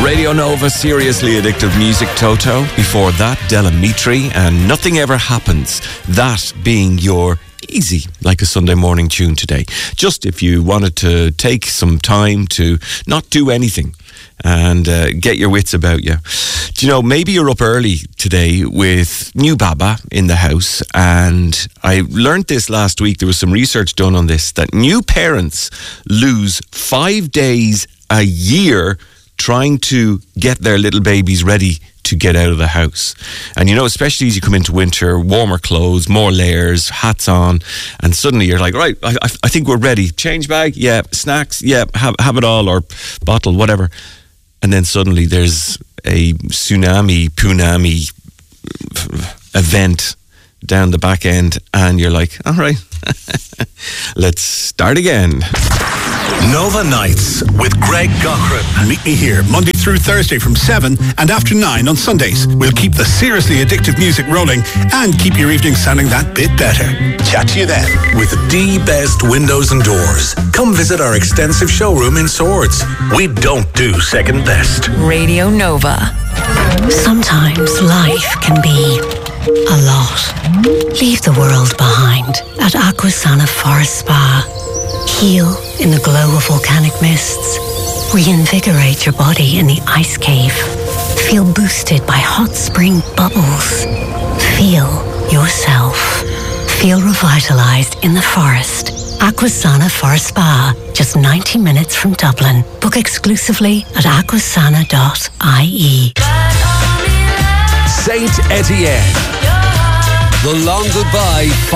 Radio Nova, Seriously Addictive Music, Toto. Before that, Delamitri and Nothing Ever Happens. That being your easy, like a Sunday morning tune today. Just if you wanted to take some time to not do anything and get your wits about you. Do you know, maybe you're up early today with new Baba in the house, and I learned this last week. There was some research done on this, that new parents lose 5 days a year trying to get their little babies ready to get out of the house. And you know, especially as you come into winter, warmer clothes, more layers, hats on, and suddenly you're like, right, I think we're ready. Change bag, yeah. Snacks, yeah. Have it all, or bottle, whatever. And then suddenly there's a punami event down the back end, and you're like, all right, let's start again. Nova Nights with Greg Cochran. Meet me here Monday through Thursday from 7 and after 9 on Sundays. We'll keep the seriously addictive music rolling and keep your evening sounding that bit better. Chat to you then. With the best windows and doors. Come visit our extensive showroom in Swords. We don't do second best. Radio Nova. Sometimes life can be a lot. Leave the world behind at Aquasana Forest Spa. Heal in the glow of volcanic mists. Reinvigorate your body in the ice cave. Feel boosted by hot spring bubbles. Feel yourself. Feel revitalized in the forest. Aquasana Forest Spa, just 90 minutes from Dublin. Book exclusively at aquasana.ie. Saint Etienne. The long goodbye.